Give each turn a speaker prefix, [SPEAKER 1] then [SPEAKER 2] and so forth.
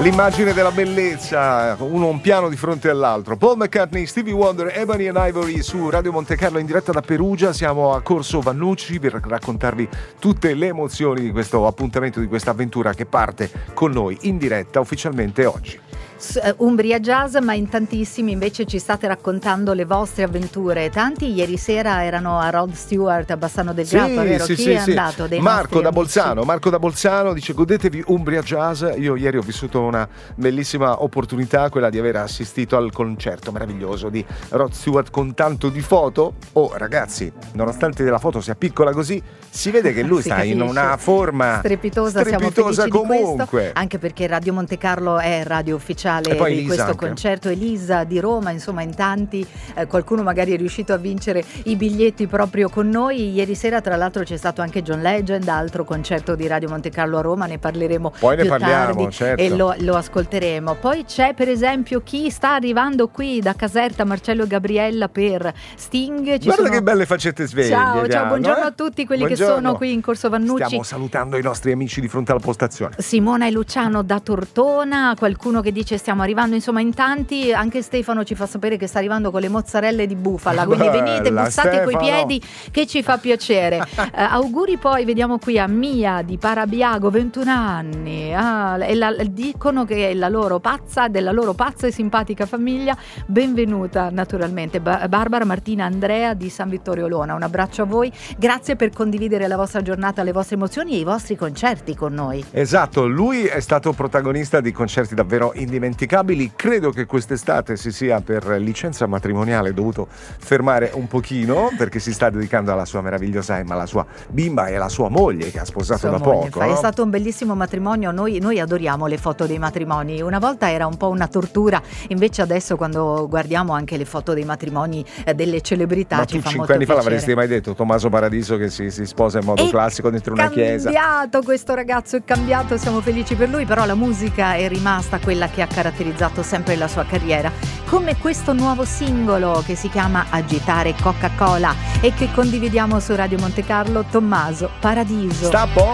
[SPEAKER 1] l'immagine della bellezza, uno un piano di fronte all'altro. Paul McCartney, Stevie Wonder, Ebony and Ivory su Radio Monte Carlo in diretta da Perugia. Siamo a Corso Vannucci per raccontarvi tutte le emozioni di questo appuntamento, di questa avventura che parte con noi in diretta ufficialmente oggi.
[SPEAKER 2] Umbria Jazz, ma in tantissimi invece ci state raccontando le vostre avventure. Tanti ieri sera erano a Rod Stewart a Bassano del Grappa, vero? Chi è andato? Dei
[SPEAKER 1] Marco da Bolzano dice: godetevi Umbria Jazz. Io ieri ho vissuto una bellissima opportunità, quella di aver assistito al concerto meraviglioso di Rod Stewart con tanto di foto. Oh ragazzi, nonostante la foto sia piccola così, si vede che lui sta in una forma strepitosa siamo felici comunque
[SPEAKER 2] di questo, anche perché Radio Monte Carlo è radio ufficiale di questo anche. Concerto. Elisa di Roma, insomma in tanti, qualcuno magari è riuscito a vincere i biglietti proprio con noi. Ieri sera tra l'altro c'è stato anche John Legend, altro concerto di Radio Monte Carlo a Roma, ne parleremo
[SPEAKER 1] poi
[SPEAKER 2] più tardi,
[SPEAKER 1] certo.
[SPEAKER 2] E lo ascolteremo. Poi c'è per esempio chi sta arrivando qui da Caserta, Marcello e Gabriella per Sting.
[SPEAKER 1] Guarda che belle faccette sveglie.
[SPEAKER 2] Ciao, buongiorno a tutti quelli che sono qui in Corso Vannucci.
[SPEAKER 1] Stiamo salutando i nostri amici di fronte alla postazione.
[SPEAKER 2] Simona e Luciano da Tortona, qualcuno che dice stiamo arrivando insomma in tanti, anche Stefano ci fa sapere che sta arrivando con le mozzarelle di bufala, quindi venite, bussate coi piedi che ci fa piacere. Auguri poi, vediamo qui a Mia di Parabiago, 21 anni, dicono che è della loro pazza e simpatica famiglia, benvenuta naturalmente. Barbara, Martina, Andrea di San Vittorio Olona, un abbraccio a voi, grazie per condividere la vostra giornata, le vostre emozioni e i vostri concerti con noi.
[SPEAKER 1] Esatto, lui è stato protagonista di concerti davvero indimenticabili. Credo che quest'estate si sia per licenza matrimoniale dovuto fermare un pochino perché si sta dedicando alla sua meravigliosa Emma, alla sua bimba e alla sua moglie che ha sposato da poco.
[SPEAKER 2] È stato un bellissimo matrimonio, noi adoriamo le foto dei matrimoni. Una volta era un po' una tortura, invece adesso quando guardiamo anche le foto dei matrimoni delle celebrità
[SPEAKER 1] ma
[SPEAKER 2] ci
[SPEAKER 1] tu
[SPEAKER 2] fa
[SPEAKER 1] 5 anni
[SPEAKER 2] molto
[SPEAKER 1] fa l'avresti mai detto Tommaso Paradiso che si sposa in modo classico dentro una chiesa?
[SPEAKER 2] È cambiato, questo ragazzo è cambiato, siamo felici per lui, però la musica è rimasta quella che ha caratterizzato sempre la sua carriera, come questo nuovo singolo che si chiama Agitare Coca-Cola e che condividiamo su Radio Monte Carlo, Tommaso Paradiso.